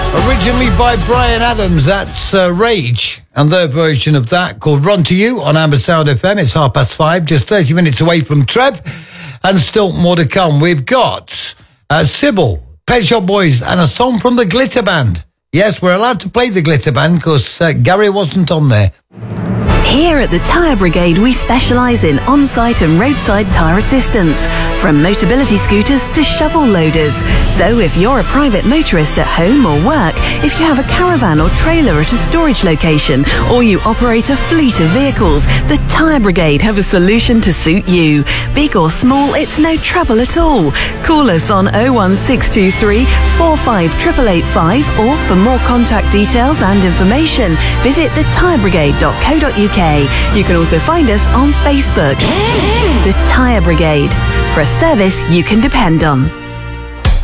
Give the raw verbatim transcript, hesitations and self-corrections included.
Originally by Brian Adams, that's uh, Rage, and their version of that called Run To You on Amber Sound F M. It's half past five, just thirty minutes away from Trev, and still more to come. We've got uh, Sybil, Pet Shop Boys, and a song from the Glitter Band. Yes, we're allowed to play the Glitter Band because uh, Gary wasn't on there. Here at the Tyre Brigade, we specialise in on-site and roadside tyre assistance, from Motability scooters to shovel loaders. So if you're a private motorist at home or work, if you have a caravan or trailer at a storage location, or you operate a fleet of vehicles, the Tyre Brigade have a solution to suit you. Big or small, it's no trouble at all. Call us on oh one six two three, four five eight eight eight five, or for more contact details and information, visit the tyre brigade dot co dot uk. You can also find us on Facebook. The Tyre Brigade, for a service you can depend on.